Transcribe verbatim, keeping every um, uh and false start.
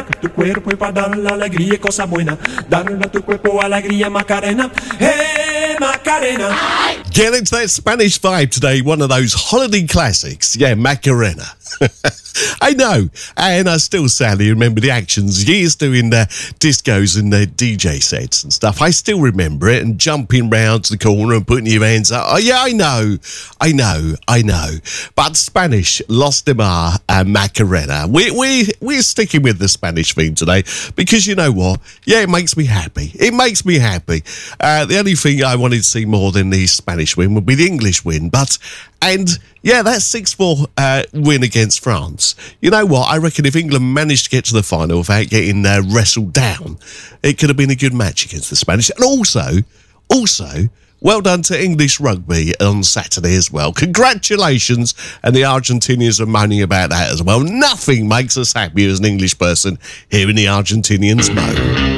Macarena, que tu cuerpo y para dar la alegría y cosa buena. Darle a tu cuerpo alegría, Macarena. Hey, Macarena. Get into that Spanish vibe today, one of those holiday classics. Yeah, Macarena. I know, and I still sadly remember the actions, years doing uh, discos and uh, D J sets and stuff. I still remember it, and jumping round to the corner and putting your hands up. Oh yeah, I know, I know, I know. But Spanish, Los de Mar and Macarena. We, we, we're sticking with the Spanish theme today because you know what? Yeah, it makes me happy. It makes me happy. Uh, the only thing I wanted to see more than the Spanish win would be the English win, but... And, yeah, that six four uh, win against France. You know what? I reckon if England managed to get to the final without getting uh, wrestled down, it could have been a good match against the Spanish. And also, also, well done to English rugby on Saturday as well. Congratulations. And the Argentinians are moaning about that as well. Nothing makes us happier as an English person hearing the Argentinians moan.